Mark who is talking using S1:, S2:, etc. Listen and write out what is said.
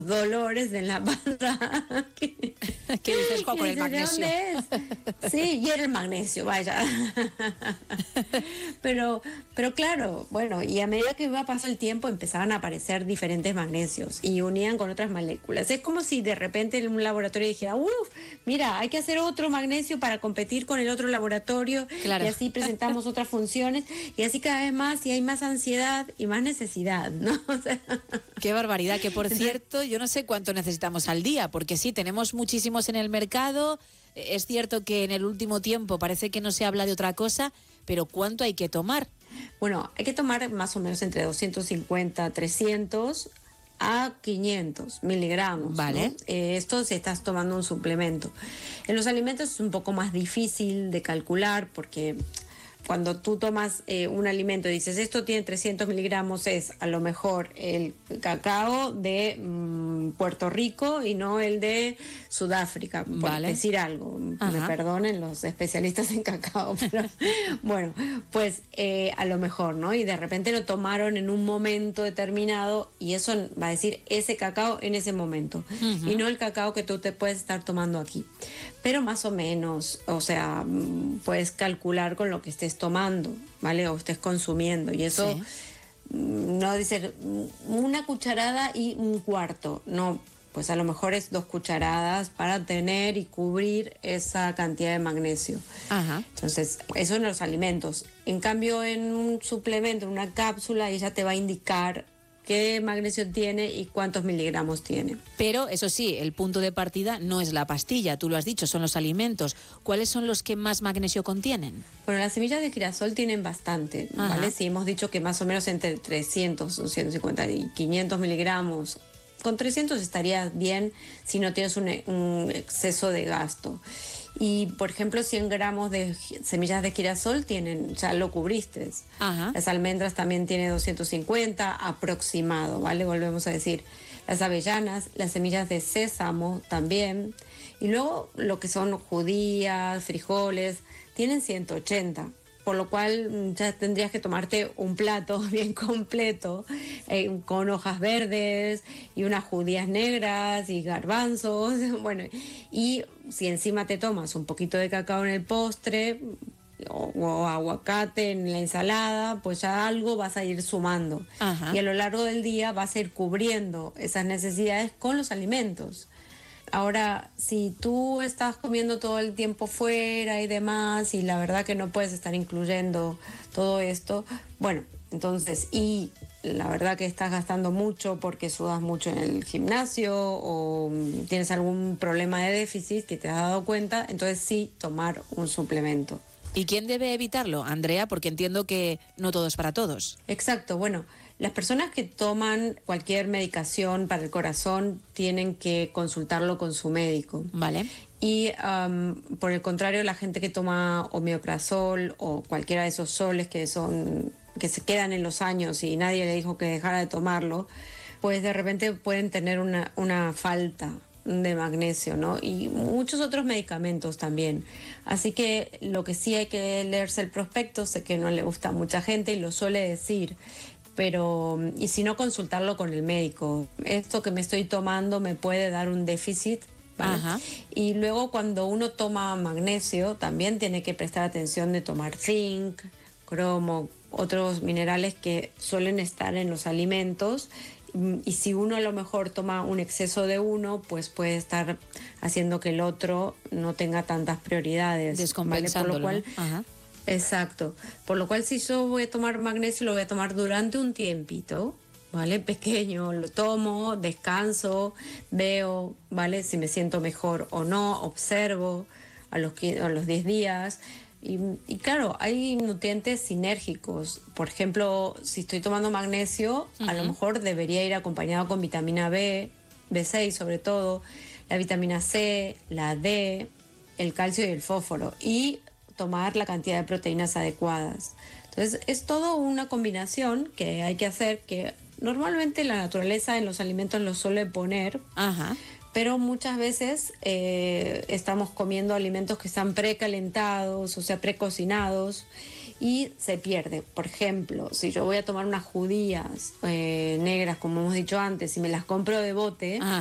S1: dolores en la panza.
S2: ¿Qué dices, con el magnesio?
S1: ¿De dónde es? Sí, y era el magnesio, vaya. Pero claro, bueno, y a medida que iba pasando el tiempo empezaban a aparecer diferentes magnesios y unían con otras moléculas. Es como si de repente en un laboratorio dijera, mira, hay que hacer otro magnesio para competir con el otro laboratorio,
S2: claro.
S1: Y así presentamos otras funciones y así cada vez más, y hay más ansiedad y más necesidad, ¿no? O sea,
S2: qué barbaridad, que por cierto, yo no sé cuánto necesitamos al día, porque sí, tenemos muchísimos en el mercado. Es cierto que en el último tiempo parece que no se habla de otra cosa, pero ¿cuánto hay que tomar?
S1: Bueno, hay que tomar más o menos entre 250, 300 a 500 miligramos.
S2: Vale.
S1: ¿No? Esto si estás tomando un suplemento. En los alimentos es un poco más difícil de calcular porque cuando tú tomas un alimento y dices esto tiene 300 miligramos, es a lo mejor el cacao de Puerto Rico y no el de Sudáfrica, por decir algo.
S2: Ajá.
S1: Me perdonen los especialistas en cacao, pero bueno, pues a lo mejor, ¿no? Y de repente lo tomaron en un momento determinado y eso va a decir ese cacao en ese momento, y no el cacao que tú te puedes estar tomando aquí. Pero más o menos, o sea, puedes calcular con lo que estés tomando, ¿vale? O estés consumiendo. Y eso no dice una cucharada y un cuarto, no, pues a lo mejor es 2 cucharadas para tener y cubrir esa cantidad de magnesio.
S2: Ajá.
S1: Entonces, eso en los alimentos. En cambio, en un suplemento, en una cápsula, ella te va a indicar qué magnesio tiene y cuántos miligramos tiene.
S2: Pero eso sí, el punto de partida no es la pastilla, tú lo has dicho, son los alimentos. ¿Cuáles son los que más magnesio contienen?
S1: Bueno, las semillas de girasol tienen bastante, ¿vale? Sí, hemos dicho que más o menos entre 300, 250 y 500 miligramos. Con 300 estaría bien si no tienes un exceso de gasto. Y, por ejemplo, 100 gramos de semillas de girasol ya lo cubriste.
S2: Ajá.
S1: Las almendras también tienen 250 aproximado, ¿vale? Volvemos a decir. Las avellanas, las semillas de sésamo también. Y luego lo que son judías, frijoles, tienen 180. Por lo cual ya tendrías que tomarte un plato bien completo con hojas verdes y unas judías negras y garbanzos. Bueno, y si encima te tomas un poquito de cacao en el postre o aguacate en la ensalada, pues ya algo vas a ir sumando.
S2: Ajá.
S1: Y a lo largo del día vas a ir cubriendo esas necesidades con los alimentos. Ahora, si tú estás comiendo todo el tiempo fuera y demás, y la verdad que no puedes estar incluyendo todo esto, bueno, entonces, y la verdad que estás gastando mucho porque sudas mucho en el gimnasio o tienes algún problema de déficit que te has dado cuenta, entonces sí, tomar un suplemento.
S2: ¿Y quién debe evitarlo, Andrea? Porque entiendo que no todo es para todos.
S1: Exacto, bueno, las personas que toman cualquier medicación para el corazón tienen que consultarlo con su médico.
S2: Vale.
S1: Y por el contrario, la gente que toma omeprazol o cualquiera de esos soles que se quedan en los años y nadie le dijo que dejara de tomarlo, pues de repente pueden tener una falta de magnesio, ¿no? Y muchos otros medicamentos también. Así que lo que sí hay que leerse el prospecto, sé que no le gusta a mucha gente y lo suele decir, pero y si no, consultarlo con el médico. Esto que me estoy tomando me puede dar un déficit, ¿vale?
S2: Ajá.
S1: Y luego cuando uno toma magnesio también tiene que prestar atención de tomar zinc, cromo, otros minerales que suelen estar en los alimentos. Y si uno a lo mejor toma un exceso de uno, pues puede estar haciendo que el otro no tenga tantas prioridades.
S2: Descompensándolo,
S1: ¿vale? Por lo cual,
S2: ¿no? Ajá.
S1: Exacto. Por lo cual, si yo voy a tomar magnesio, lo voy a tomar durante un tiempito, ¿vale? Pequeño, lo tomo, descanso, veo, ¿vale? Si me siento mejor o no, observo a los 10 días. Y claro, hay nutrientes sinérgicos. Por ejemplo, si estoy tomando magnesio, a lo mejor debería ir acompañado con vitamina B, B6 sobre todo, la vitamina C, la D, el calcio y el fósforo. Y tomar la cantidad de proteínas adecuadas. Entonces, es todo una combinación que hay que hacer, que normalmente la naturaleza en los alimentos lo suele poner.
S2: Ajá.
S1: Pero muchas veces estamos comiendo alimentos que están precalentados, o sea, precocinados, y se pierde. Por ejemplo, si yo voy a tomar unas judías negras, como hemos dicho antes, y me las compro de bote,